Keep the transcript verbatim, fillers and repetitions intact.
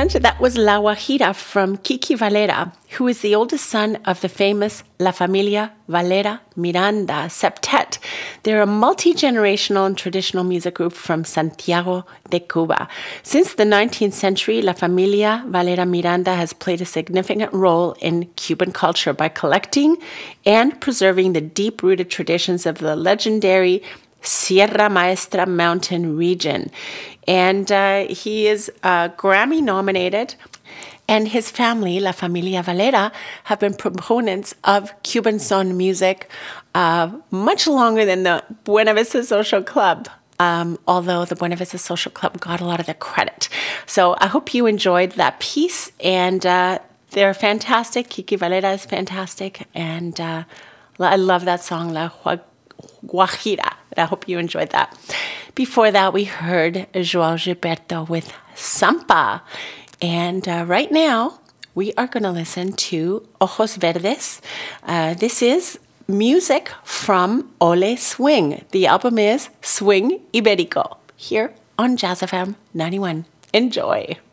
And that was La Guajira from Kiki Valera, who is the oldest son of the famous La Familia Valera Miranda Septet. They're a multi-generational and traditional music group from Santiago de Cuba. Since the nineteenth century, La Familia Valera Miranda has played a significant role in Cuban culture by collecting and preserving the deep-rooted traditions of the legendary Sierra Maestra mountain region. And uh, he is uh, Grammy nominated, and his family, La Familia Valera, have been proponents of Cuban son music uh, much longer than the Buena Vista Social Club, um, although the Buena Vista Social Club got a lot of the credit. So I hope you enjoyed that piece, and uh, they're fantastic. Kiki Valera is fantastic, and uh, I love that song, La Guajira. I hope you enjoyed that. Before that, we heard João Gilberto with Sampa. And uh, right now, we are going to listen to Ojos Verdes. Uh, this is music from Ole Swing. The album is Swing Iberico, here on Jazz F M ninety-one. Enjoy.